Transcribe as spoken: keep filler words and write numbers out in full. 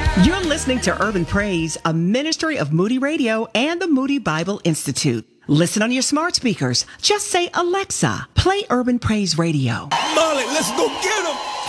You're listening to Urban Praise, a ministry of Moody Radio and the Moody Bible Institute. Listen on your smart speakers. Just say, Alexa, play Urban Praise Radio. Molly, let's go get him.